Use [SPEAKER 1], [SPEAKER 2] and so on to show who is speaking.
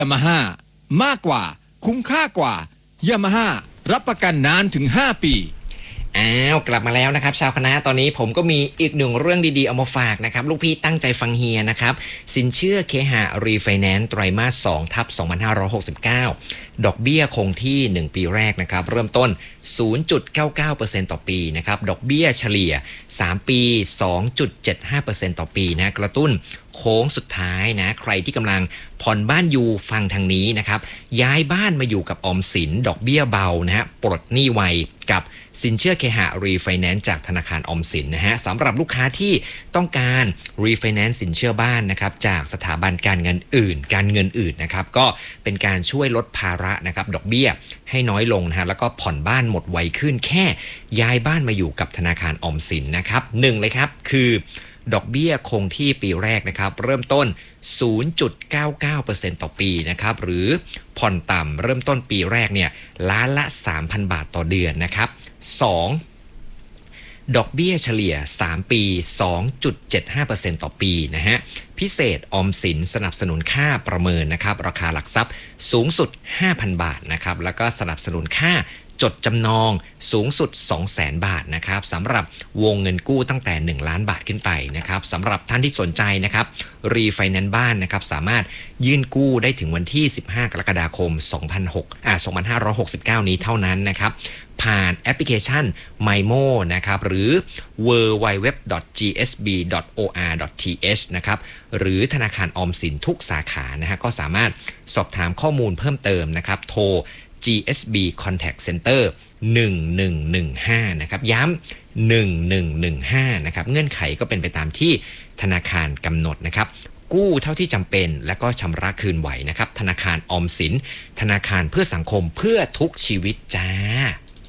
[SPEAKER 1] ยามาฮ่ามากกว่าคุ้มค่ากว่ายามาฮ่ารับประกันนานถึง5 ปี
[SPEAKER 2] กลับมาแล้วนะครับชาวคณะตอนนี้ผมก็มีอีกหนึ่งเรื่องดีๆเอามาฝากนะครับลูกพี่ตั้งใจฟังเฮียนะครับสินเชื่อเคหะรีไฟแนนซ์ไตรมาส 2/2569 ดอกเบี้ยคงที่1ปีแรกนะครับเริ่มต้น 0.99% ต่อปีนะครับดอกเบี้ยเฉลี่ย3ปี 2.75% ต่อปีนะกระตุ้นโค้งสุดท้ายนะใครที่กำลังผ่อนบ้านอยู่ฟังทางนี้นะครับย้ายบ้านมาอยู่กับออมสินดอกเบี้ยเบานะฮะปลดหนี้ไวกับสินเชื่อเคหะรีไฟแนนซ์จากธนาคารออมสินนะฮะสำหรับลูกค้าที่ต้องการรีไฟแนนซ์สินเชื่อบ้านนะครับจากสถาบันการเงินอื่นนะครับก็เป็นการช่วยลดภาระนะครับดอกเบี้ยให้น้อยลงนะฮะแล้วก็ผ่อนบ้านหมดไวขึ้นแค่ย้ายบ้านมาอยู่กับธนาคารออมสินนะครับเลยครับคือดอกเบี้ยคงที่ปีแรกนะครับเริ่มต้น 0.99% ต่อปีนะครับหรือผ่อนต่ำเริ่มต้นปีแรกเนี่ยล้านละ 3,000 บาทต่อเดือนนะครับ2ดอกเบี้ยเฉลี่ย3ปี 2.75% ต่อปีนะฮะพิเศษออมสินสนับสนุนค่าประเมินนะครับราคาหลักทรัพย์สูงสุด 5,000 บาทนะครับแล้วก็สนับสนุนค่าจดจำนองสูงสุด 200,000 บาทนะครับสำหรับวงเงินกู้ตั้งแต่1ล้านบาทขึ้นไปนะครับสำหรับท่านที่สนใจนะครับรีไฟแนนซ์บ้านนะครับสามารถยื่นกู้ได้ถึงวันที่15 กรกฎาคม 2569 นี้เท่านั้นนะครับผ่านแอปพลิเคชัน MyMo นะครับหรือ www.gsb.or.th นะครับหรือธนาคารออมสินทุกสาขานะฮะก็สามารถสอบถามข้อมูลเพิ่มเติมนะครับโทรGSB Contact Center 1115นะครับย้ำ1115นะครับเงื่อนไขก็เป็นไปตามที่ธนาคารกำหนดนะครับกู้เท่าที่จำเป็นและก็ชำระคืนไหวนะครับธนาคารออมสินธนาคารเพื่อสังคมเพื่อทุกชีวิตจ้า